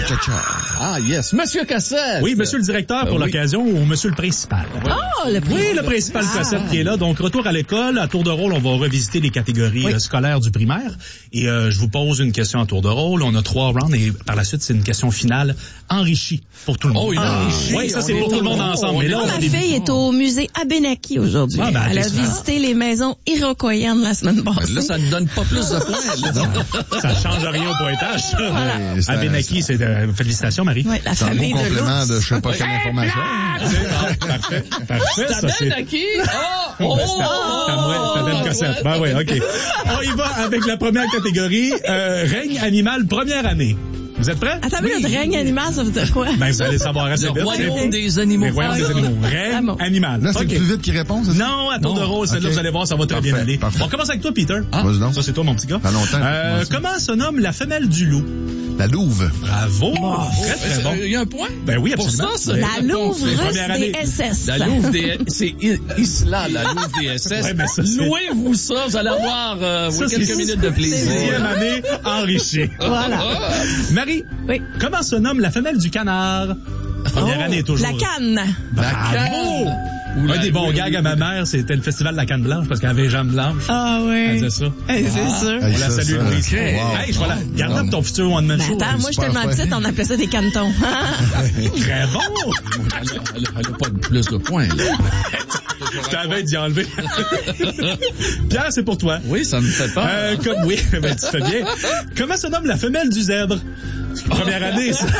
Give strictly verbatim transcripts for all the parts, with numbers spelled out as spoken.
Ah, yes. Monsieur Cossette. Oui, monsieur le directeur pour euh, l'occasion ou monsieur le principal? Oh, le principal. Oui, le principal ah. Cossette qui est là. Donc, retour à l'école. À tour de rôle, on va revisiter les catégories oui. euh, scolaires du primaire. Et euh, je vous pose une question à tour de rôle. On a trois rounds et par la suite, c'est une question finale enrichie pour tout le monde. Oh, une enrichie. Oui, ça, c'est pour tout le monde ensemble. Mais là, Moi, on a ma des... fille est au musée Abénaki aujourd'hui. Ah, ben, Elle a excellent. visité les maisons iroquoiennes la semaine passée. Là, ça ne donne pas plus de points. Là. Ça change rien au pointage. Voilà. c'est un- Abénaki, c'est euh, félicitations, Marie. Oui, la C'est un bon famille de complément l'ours. de je sais pas quelle information. Parfait, parfait. T'as Ça, c'est... bien acquis? Oh! Oh! T'as moi, t'as belle cassette. Ben oui, OK. On y va avec la première catégorie, euh, règne animal première année. Vous êtes prêts? Attends, mais le règne animal, ça veut dire quoi? Ben, vous allez savoir assez Le vite. royaume des animaux. Le royaume des animaux. Règne Ah bon. animal. Là, c'est OK. le plus vite qui répond, c'est ça? Non, à tour Non. de rôle, celle-là, OK. vous allez voir, ça va très bien Parfait, aller. parfait. On commence avec toi, Peter. Ah. Vas-y donc. Ça, c'est toi, mon petit gars. Ça fait longtemps. Euh, Moi aussi. comment se nomme la femelle du loup? La Louve. Bravo. Très, très bon. Il y a un point? Ben oui, Pour absolument. ça, ça. La Louvre c'est première année. des S S. La Louvre des... C'est I- Isla, la Louvre des S S. Ouais, ben ça, c'est- Louez-vous ça, vous allez avoir euh, oui, Ça, c'est quelques minutes de plaisir. Sixième année enrichie. Voilà. Marie, Oui. comment se nomme la femelle du canard? Première Oh, année toujours. La canne. Bravo! Ou Un la- des bons oui, gags oui, à ma oui. mère, c'était le festival de la canne blanche parce qu'elle avait les jambes blanches. Ah Elle oui. disait ça. Eh, c'est Ah. sûr. Hey, On la ça, salue, ça, Louise. wow. Hey, je vois là. Garde Wow. ton futur one-man Ben show. attends, moi, j'étais super tellement fin. petite, on appelait ça des cannetons. Très bon! Elle a- elle a- elle a pas de plus de points, là. Je t'avais d'y enlever. Pierre, c'est pour toi. Oui, ça me fait peur. Euh, comme, oui, ben, tu fais bien. Comment se nomme la femelle du zèbre? Première année, ça.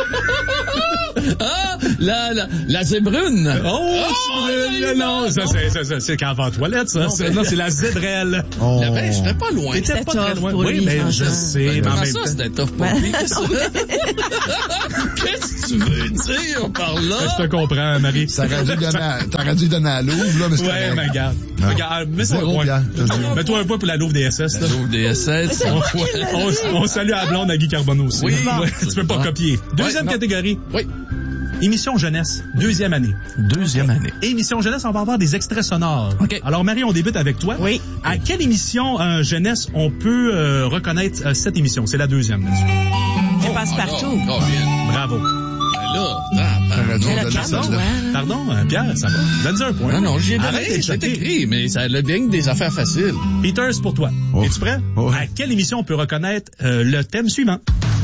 Ah, la, la, la zébrune. Oh, tu veux- non, ça, c'est, ça, ça, c'est quand va en toilette, ça. C'est- Non, c'est la zébrelle. Oh. La veille, j'étais pas loin. T'étais C'était pas très tough loin. pour Oui, lui, mais je franchement. sais, mais en Comment même ça, temps. c'était tough pour Ben, lui? Qu'est-ce que- Qu'est-ce que tu veux dire par là? Je te comprends, Marie. T'aurais dû donner à- t'aurais dû donner à Louve, là, mais c'est Ouais, correct. mais regarde. Non. Regarde, mets-toi un Zéro, point. Pierre. Je te dis. Mets-toi un point pour la Louvre des S S, là. La Louvre des S S. On, on, on salue à la blonde à Guy Carbonneau aussi. Oui. Ouais, tu peux pas Ah. copier. Deuxième Ouais, non. catégorie. Oui. Émission jeunesse, deuxième année. Deuxième année. Émission jeunesse, on va avoir des extraits sonores. OK. Alors, Marie, on débute avec toi. Oui. À quelle émission euh, jeunesse on peut euh, reconnaître euh, cette émission? C'est la deuxième. Je passe partout. Oh, bien. Bravo. Ben là, ah, ben, T'aurais dû Mais donner le celle-là. cadeau, hein. Pardon, euh, Pierre, ça va. Donne-nous un point. non, non, j'ai Arrête donné, d'être c'est choqué. écrit, mais ça le bien que des affaires faciles. Peter, c'est pour toi. Oh. Es-tu prêt? Oh. À quelle émission on peut reconnaître euh, le thème suivant?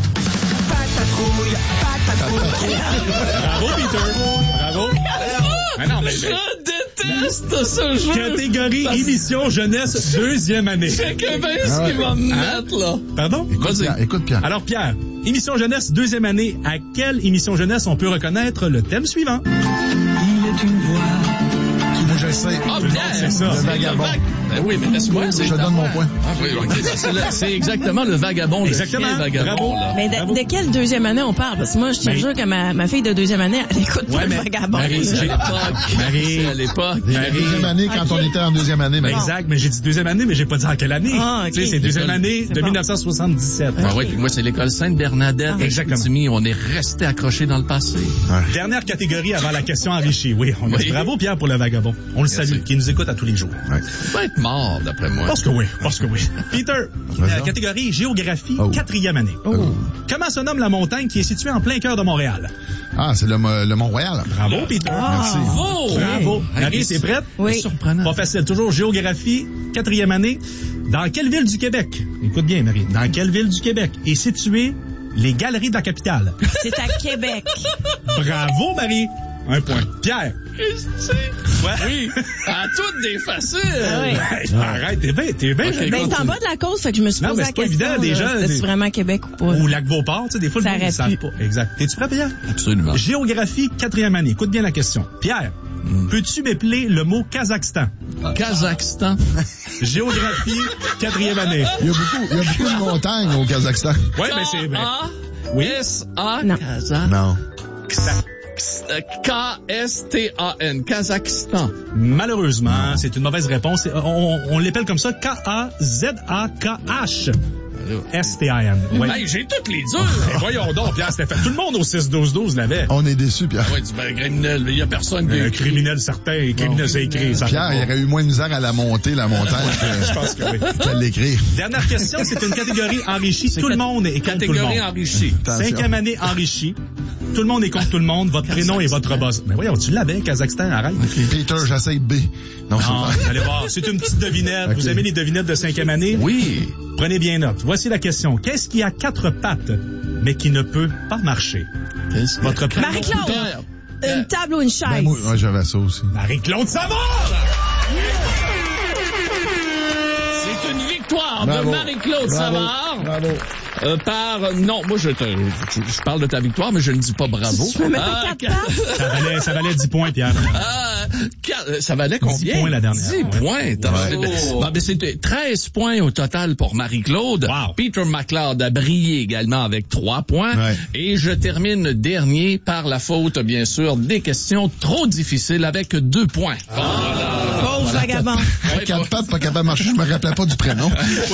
Bravo, Peter. Bravo. Ah non, mais, mais- Je déteste ce jeu. catégorie émission jeunesse deuxième année. C'est que ben ce Ah qu'il va me mettre, là. Pardon? Écoute, Vas-y. Pierre, écoute, Pierre. Alors, Pierre, émission jeunesse deuxième année. À quelle émission jeunesse on peut reconnaître le thème suivant? Moi, je le sais. Ah, Tout le monde Pierre, sait ça. Le vagabond. Ben oui, mais laisse-moi. Je te donne mon point. Ah oui, ok. C'est le- C'est exactement le vagabond, Exactement. le chien vagabond, Bravo. là. Mais de, Bravo. de quelle deuxième année on parle? Parce que moi, je te Ben- jure que ma, ma fille de deuxième année, elle écoute Ouais, pas mais- le vagabond. Marie, C'est à j'ai- l'époque. Marie. C'est à l'époque. La Marie. deuxième année, quand on était en deuxième année, mais Exact, mais j'ai dit deuxième année, mais j'ai pas dit en quelle année. Ah, ok. Tu sais, c'est deuxième L'école- année C'est de bon. dix-neuf cent soixante-dix-sept. Ah oui, puis moi, c'est l'école Sainte-Bernadette. Ah. Exactement. Chicoutimi. On est resté accroché dans le passé. Dernière catégorie avant la question enrichie. Oui, on Oui. bravo Pierre pour le vagabond. On le Merci. salue, qui nous écoute à tous les jours. Il va être mort, d'après moi. Parce que oui, parce que oui. Peter, Vas-y euh, donc. catégorie géographie, Oh. quatrième année. Oh. Comment se nomme la montagne qui est située en plein cœur de Montréal? Ah, c'est le, Mo- le Mont-Royal. Bravo, Peter. Merci. Bravo! Bravo. Hey, Marie, c'est- c'est prête? Oui. C'est surprenant. Pas facile. Toujours géographie, quatrième année. Dans quelle ville du Québec? Écoute bien, Marie. Dans quelle ville du Québec est située les galeries de la capitale? C'est à Québec. Bravo, Marie. Un point. Pierre. Ouais. Oui, à toutes des faciles. Ah oui. Hey, arrête, t'es bien, t'es bien. Ok, jeune. Ben, t'es en bas de la côte, fait que je me suis Non, posé mais la c'est pas question. évident, les là, gens, c'était c'est- vraiment Québec ou pas? Ou Lac-Beauport, tu sais, des fois, Ça le monde, aurait ils savent pu. pas. Exact. T'es-tu prêt, Pierre? Absolument. Géographie, quatrième année. Écoute bien la question. Pierre, peux-tu m'épeler le mot Kazakhstan? Kazakhstan. Géographie, quatrième année. Il y a beaucoup, il y a beaucoup de montagnes au Kazakhstan. Ouais, mais c'est vrai. Oui. S-A. Non. Kaza- Non. K S T A N. Kazakhstan. Malheureusement, c'est une mauvaise réponse. On, on l'épelle comme ça, K A Z A K H. S T I N. Ouais. Hey, j'ai toutes les durs. Ben, voyons donc, Pierre Stéphane. Tout le monde au six douze douze l'avait. On est déçus, Pierre. Ah ouais, du ben, criminel. Il y a personne qui... Un criminel certain, criminel c'est écrit. Ça Pierre, il aurait eu moins de misère à la monter, la montagne, que, Je pense que oui. qu'à l'écrire. Dernière question, c'est une catégorie enrichie. Tout le monde est contre tout le Catégorie monde. enrichie. Attention. Cinquième année enrichie. Tout le monde est contre tout le monde. Votre prénom et votre boss. Mais voyons, tu l'avais, Kazakhstan, arrête. Peter, j'essaye B. Non, c'est Non, pas. allez voir. C'est une petite devinette. Ok. Vous aimez les devinettes de cinquième année? Oui. Prenez bien note. Voici la question. Qu'est-ce qui a quatre pattes, mais qui ne peut pas marcher? Qu'est-ce que- Votre prénom. Marie-Claude, Pierre. une table ou une chaise? Ben, moi, ouais, j'avais ça aussi. Marie-Claude Savard! C'est une victoire Bravo. de Marie-Claude Bravo. Savard. Bravo. Euh, par... Non, moi, je, te, je, je parle de ta victoire, mais je ne dis pas bravo. Tu peux mettre Ah, quatre que- pattes? Ça valait, ça valait dix points, Pierre. Ah, quatre- ça valait combien? dix points la dernière. dix Ouais. points. T'as- Ouais. Bon, ben, c'était treize points au total pour Marie-Claude. Wow. Peter McLeod a brillé également avec trois points. Ouais. Et je termine dernier par la faute, bien sûr, des questions trop difficiles avec deux points. Pauvre vagabond. Ouais, Quatre bon. pattes, pas capable de marcher, je me rappelais pas du prénom.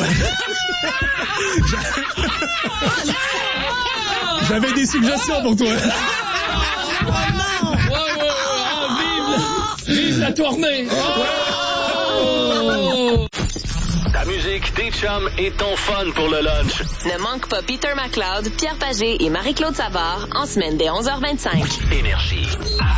J'avais des suggestions pour toi. Ouais, ouais, ouais, ah, vive, la- vive la tournée. Oh! Ta musique, tes chums et ton fun pour le lunch. Ne manque pas Peter McLeod, Pierre Pagé et Marie-Claude Savard en semaine dès onze heures vingt-cinq. Énergie.